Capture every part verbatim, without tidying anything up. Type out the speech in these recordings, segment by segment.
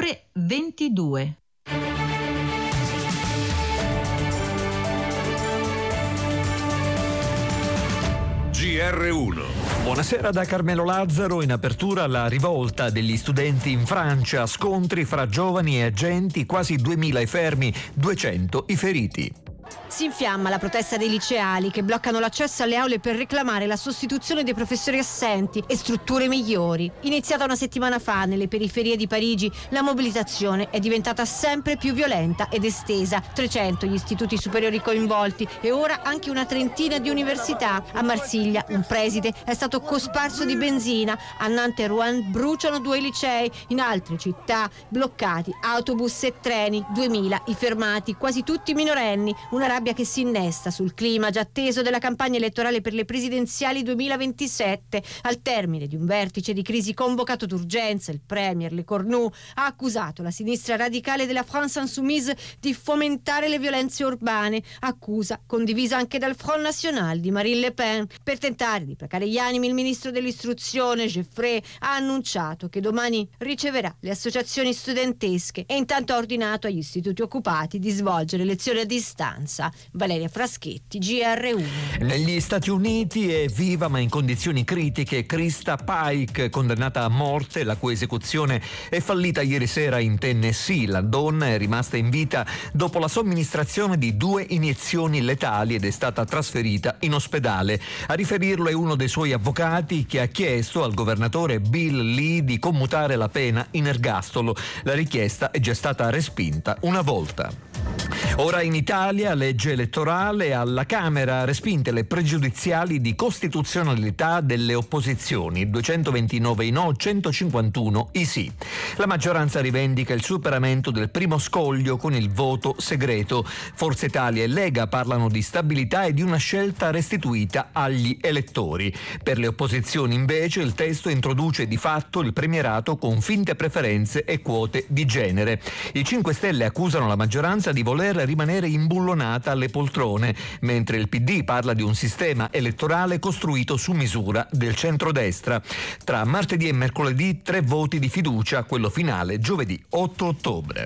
ore ventidue. G R uno. Buonasera da Carmelo Lazzaro. In apertura la rivolta degli studenti in Francia, scontri fra giovani e agenti, quasi duemila i fermi, duecento i feriti. Si infiamma la protesta dei liceali che bloccano l'accesso alle aule per reclamare la sostituzione dei professori assenti e strutture migliori. Iniziata una settimana fa nelle periferie di Parigi, la mobilitazione è diventata sempre più violenta ed estesa. trecento gli istituti superiori coinvolti e ora anche una trentina di università. A Marsiglia un preside è stato cosparso di benzina. A Nantes e Rouen bruciano due licei. In altre città bloccati autobus e treni, duemila i fermati, quasi tutti minorenni. Una rabbia che si innesta sul clima già atteso della campagna elettorale per le presidenziali duemilaventisette. Al termine di un vertice di crisi convocato d'urgenza, il premier Le Cornu ha accusato la sinistra radicale della France Insoumise di fomentare le violenze urbane, accusa condivisa anche dal Front National di Marine Le Pen. Per tentare di placare gli animi, il ministro dell'istruzione Geoffrey ha annunciato che domani riceverà le associazioni studentesche e intanto ha ordinato agli istituti occupati di svolgere lezioni a distanza. Valeria Fraschetti, G R uno. Negli Stati Uniti è viva ma in condizioni critiche Krista Pike, condannata a morte, la cui esecuzione è fallita ieri sera in Tennessee. La donna è rimasta in vita dopo la somministrazione di due iniezioni letali ed è stata trasferita in ospedale. A riferirlo è uno dei suoi avvocati, che ha chiesto al governatore Bill Lee di commutare la pena in ergastolo. La richiesta è già stata respinta una volta. Ora in Italia, legge elettorale, alla Camera respinte le pregiudiziali di costituzionalità delle opposizioni, duecentoventinove i no, centocinquantuno i sì. La maggioranza rivendica il superamento del primo scoglio con il voto segreto. Forza Italia e Lega parlano di stabilità e di una scelta restituita agli elettori. Per le opposizioni invece il testo introduce di fatto il premierato con finte preferenze e quote di genere. I cinque Stelle accusano la maggioranza di voler rimanere imbullonata alle poltrone, mentre il P D parla di un sistema elettorale costruito su misura del centrodestra. Tra martedì e mercoledì tre voti di fiducia, quello finale giovedì otto ottobre.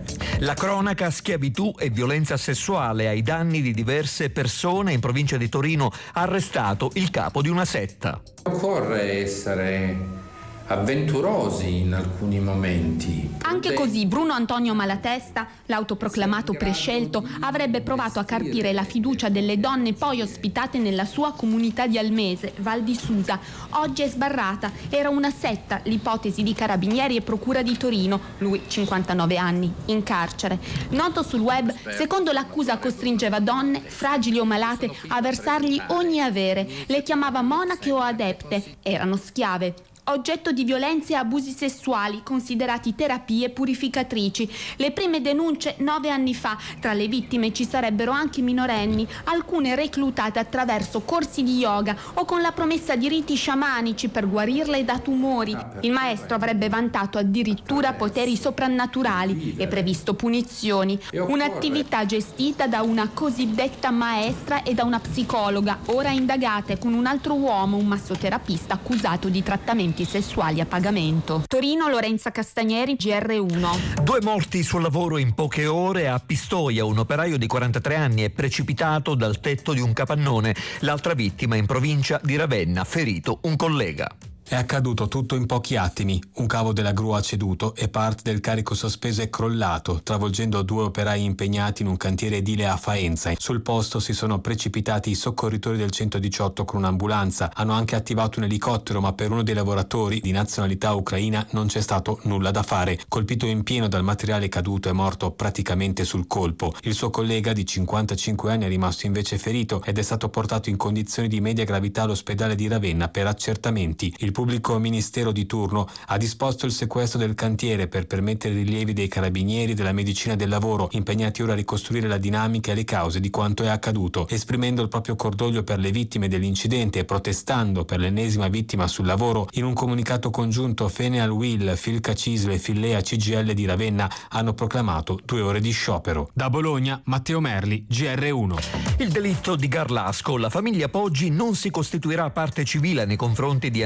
La cronaca: schiavitù e violenza sessuale ai danni di diverse persone. In provincia di Torino arrestato il capo di una setta. Occorre essere avventurosi in alcuni momenti. Anche così Bruno Antonio Malatesta, l'autoproclamato prescelto, avrebbe provato a carpire la fiducia delle donne poi ospitate nella sua comunità di Almese, Val di Susa. Oggi è sbarrata, era una setta, l'ipotesi di Carabinieri e Procura di Torino. Lui, cinquantanove anni, in carcere. Noto sul web, secondo l'accusa costringeva donne, fragili o malate, a versargli ogni avere. Le chiamava monache o adepte, erano schiave. Oggetto di violenze e abusi sessuali, considerati terapie purificatrici. Le prime denunce nove anni fa. Tra le vittime ci sarebbero anche minorenni, alcune reclutate attraverso corsi di yoga o con la promessa di riti sciamanici per guarirle da tumori. Il maestro avrebbe vantato addirittura poteri soprannaturali e previsto punizioni. Un'attività gestita da una cosiddetta maestra e da una psicologa, ora indagate con un altro uomo, un massoterapista accusato di trattamenti sessuali a pagamento. Torino, Lorenza Castagneri, G R uno. Due morti sul lavoro in poche ore. A Pistoia un operaio di quarantatré anni è precipitato dal tetto di un capannone. L'altra vittima in provincia di Ravenna, ferito un collega. È accaduto tutto in pochi attimi. Un cavo della gru ha ceduto e parte del carico sospeso è crollato, travolgendo due operai impegnati in un cantiere edile a Faenza. Sul posto si sono precipitati i soccorritori del centodiciotto con un'ambulanza. Hanno anche attivato un elicottero, ma per uno dei lavoratori di nazionalità ucraina non c'è stato nulla da fare. Colpito in pieno dal materiale caduto, è morto praticamente sul colpo. Il suo collega di cinquantacinque anni è rimasto invece ferito ed è stato portato in condizioni di media gravità all'ospedale di Ravenna per accertamenti. Il pubblico ministero di turno ha disposto il sequestro del cantiere per permettere i rilievi dei carabinieri e della medicina del lavoro, impegnati ora a ricostruire la dinamica e le cause di quanto è accaduto, esprimendo il proprio cordoglio per le vittime dell'incidente e protestando per l'ennesima vittima sul lavoro. In un comunicato congiunto, Feneal Will, Filca Cisle e Fillea C G I L di Ravenna hanno proclamato due ore di sciopero. Da Bologna, Matteo Merli, G R uno. Il delitto di Garlasco. La famiglia Poggi non si costituirà parte civile nei confronti di Andrea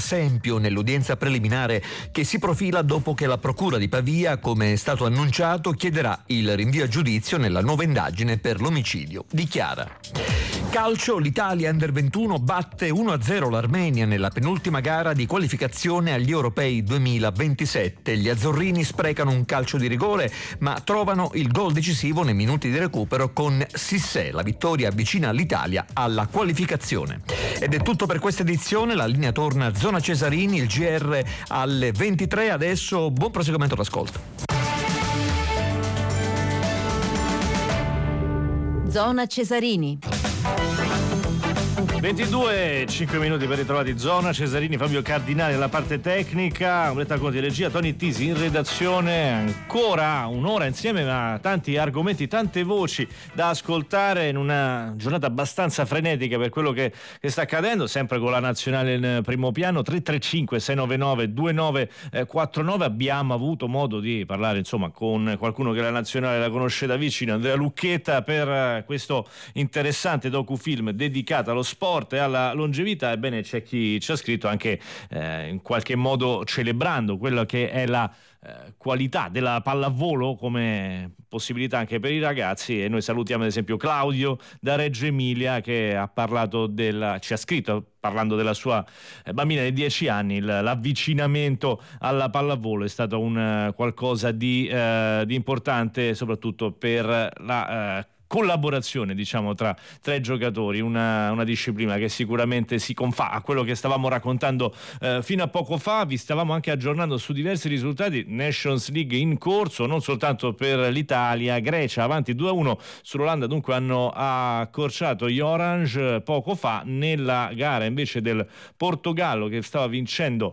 Sempio nell'udienza preliminare che si profila dopo che la Procura di Pavia, come è stato annunciato, chiederà il rinvio a giudizio nella nuova indagine per l'omicidio di Chiara. Calcio, l'Italia Under ventuno batte uno a zero l'Armenia nella penultima gara di qualificazione agli Europei duemilaventisette. Gli azzurrini sprecano un calcio di rigore, ma trovano il gol decisivo nei minuti di recupero con Sissé. La vittoria avvicina l'Italia alla qualificazione. Ed è tutto per questa edizione. La linea torna a Zona Cesarini, il G R alle ventitré. Adesso buon proseguimento d'ascolto. Zona Cesarini. ventidue, cinque minuti per ritrovati Zona Cesarini, Fabio Cardinale alla parte tecnica, Umberto Conti di regia, Tony Tisi in redazione. Ancora un'ora insieme, ma tanti argomenti, tante voci da ascoltare in una giornata abbastanza frenetica per quello che, che sta accadendo, sempre con la nazionale in primo piano. Tre tre cinque sei nove nove due nove quattro nove. Abbiamo avuto modo di parlare insomma con qualcuno che la nazionale la conosce da vicino, Andrea Lucchetta, per questo interessante docufilm dedicato allo sport e alla longevità. Ebbene, c'è chi ci ha scritto anche eh, in qualche modo celebrando quello che è la eh, qualità della pallavolo come possibilità anche per i ragazzi, e noi salutiamo ad esempio Claudio da Reggio Emilia che ha parlato della, ci ha scritto parlando della sua bambina di dieci anni. Il, l'avvicinamento alla pallavolo è stato un uh, qualcosa di, uh, di importante soprattutto per la uh, collaborazione, diciamo, tra, tra i giocatori, una, una disciplina che sicuramente si confà a quello che stavamo raccontando eh, fino a poco fa. Vi stavamo anche aggiornando su diversi risultati. Nations League in corso, non soltanto per l'Italia. Grecia avanti due a uno sull'Olanda, dunque hanno accorciato gli Orange poco fa. Nella gara invece del Portogallo, che stava vincendo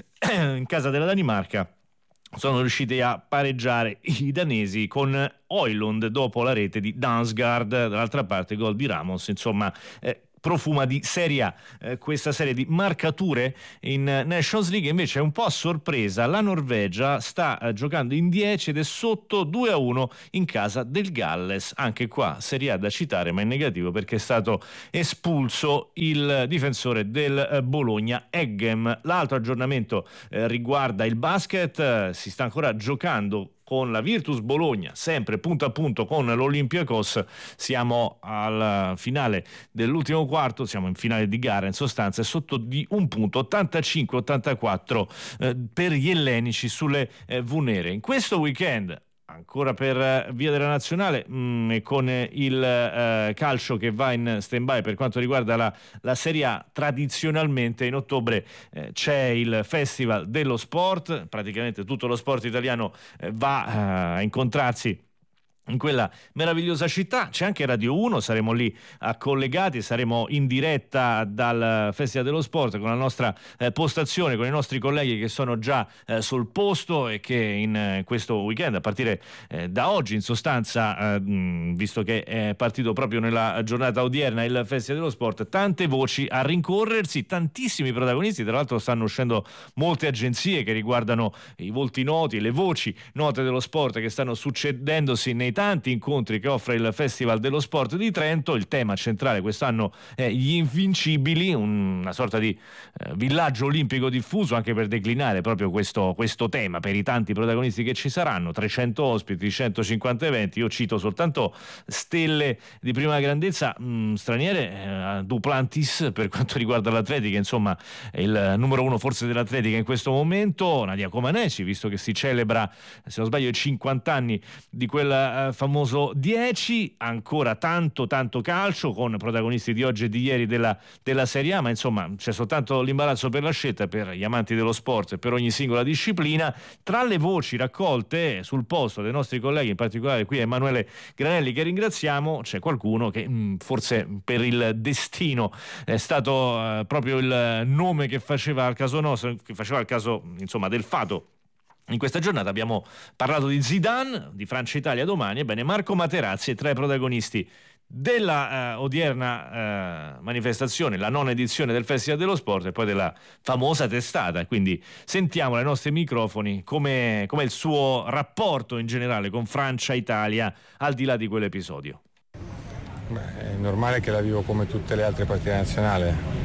in casa della Danimarca, sono riusciti a pareggiare i danesi con Højlund dopo la rete di Damsgaard. Dall'altra parte gol di Ramos. Insomma, eh, profuma di Serie A eh, questa serie di marcature in Nations League. Invece è un po' a sorpresa, la Norvegia sta eh, giocando in dieci ed è sotto due a uno in casa del Galles. Anche qua Serie A da citare, ma in negativo, perché è stato espulso il difensore del eh, Bologna, Eggem. L'altro aggiornamento eh, riguarda il basket. Eh, si sta ancora giocando con la Virtus Bologna, sempre punto a punto con l'Olympiakos. Siamo al finale dell'ultimo quarto, siamo in finale di gara in sostanza, è sotto di un punto, ottantacinque ottantaquattro eh, per gli ellenici sulle eh, Vunere. In questo weekend, ancora per via della nazionale, mh, e con il eh, calcio che va in stand-by per quanto riguarda la, la Serie A, tradizionalmente in ottobre eh, c'è il Festival dello Sport. Praticamente tutto lo sport italiano eh, va eh, a incontrarsi in quella meravigliosa città. C'è anche Radio uno, saremo lì a collegati, saremo in diretta dal Festival dello Sport con la nostra eh, postazione, con i nostri colleghi che sono già eh, sul posto e che in eh, questo weekend, a partire eh, da oggi in sostanza, eh, mh, visto che è partito proprio nella giornata odierna il Festival dello Sport, tante voci a rincorrersi, tantissimi protagonisti. Tra l'altro stanno uscendo molte agenzie che riguardano i volti noti, le voci note dello sport che stanno succedendosi nei tanti incontri che offre il Festival dello Sport di Trento. Il tema centrale quest'anno è gli Invincibili, una sorta di eh, villaggio olimpico diffuso anche per declinare proprio questo, questo tema per i tanti protagonisti che ci saranno, trecento ospiti, centocinquanta eventi. Io cito soltanto stelle di prima grandezza mh, straniere, eh, Duplantis per quanto riguarda l'atletica, insomma è il numero uno forse dell'atletica in questo momento, Nadia Comaneci, visto che si celebra, se non sbaglio, i cinquanta anni di quella famoso dieci. Ancora tanto tanto calcio con protagonisti di oggi e di ieri della, della Serie A, ma insomma c'è soltanto l'imbarazzo per la scelta per gli amanti dello sport e per ogni singola disciplina. Tra le voci raccolte sul posto dei nostri colleghi, in particolare qui Emanuele Granelli che ringraziamo, c'è qualcuno che mh, forse per il destino è stato eh, proprio il nome che faceva al caso nostro, che faceva il caso insomma del fato. In questa giornata abbiamo parlato di Zidane, di Francia-Italia domani. Ebbene, Marco Materazzi è tra i protagonisti della eh, odierna eh, manifestazione, la nona edizione del Festival dello Sport e poi della famosa testata. Quindi sentiamo ai nostri microfoni come è il suo rapporto in generale con Francia-Italia al di là di quell'episodio. Beh, è normale che la vivo come tutte le altre partite nazionali.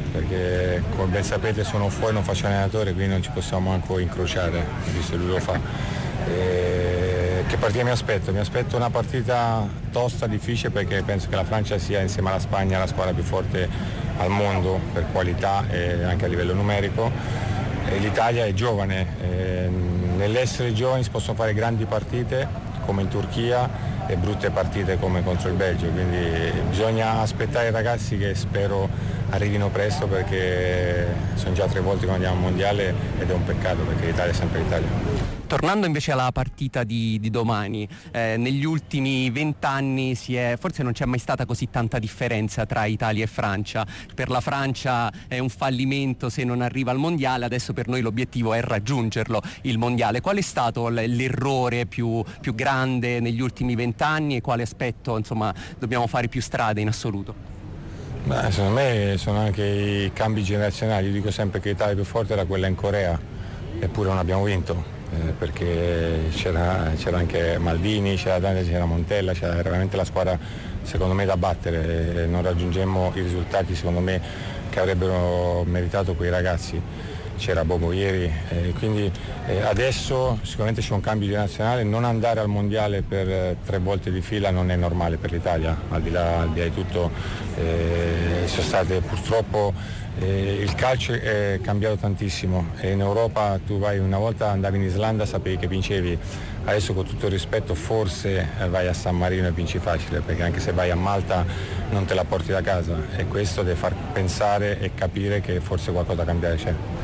perché come ben sapete sono fuori, non faccio allenatore, quindi non ci possiamo manco incrociare, visto che lui lo fa. E che partita mi aspetto? Mi aspetto una partita tosta, difficile, perché penso che la Francia sia insieme alla Spagna la squadra più forte al mondo per qualità e anche a livello numerico. E l'Italia è giovane, e nell'essere giovani si possono fare grandi partite come in Turchia e brutte partite come contro il Belgio, quindi bisogna aspettare i ragazzi che spero arrivino presto, perché sono già tre volte che andiamo al mondiale ed è un peccato, perché l'Italia è sempre l'Italia. Tornando invece alla partita di, di domani, eh, negli ultimi vent'anni si è, forse non c'è mai stata così tanta differenza tra Italia e Francia. Per la Francia è un fallimento se non arriva al mondiale, adesso per noi l'obiettivo è raggiungerlo il mondiale. Qual è stato l'errore più, più grande negli ultimi vent'anni e quale aspetto, insomma, dobbiamo fare più strade in assoluto? Beh, secondo me sono anche i cambi generazionali. Io dico sempre che l'Italia più forte era quella in Corea, eppure non abbiamo vinto. Eh, perché c'era, c'era anche Maldini, c'era Dante, c'era Montella, c'era veramente la squadra secondo me da battere, e non raggiungemmo i risultati secondo me che avrebbero meritato quei ragazzi. C'era Bobo ieri, eh, quindi eh, adesso sicuramente c'è un cambio generazionale. Non andare al mondiale per eh, tre volte di fila non è normale per l'Italia, al di là, al di là di tutto. Eh, sono state purtroppo Eh, il calcio è cambiato tantissimo e in Europa tu vai, una volta andavi in Islanda, sapevi che vincevi, adesso con tutto il rispetto forse vai a San Marino e vinci facile, perché anche se vai a Malta non te la porti da casa, e questo deve far pensare e capire che forse qualcosa da cambiare c'è.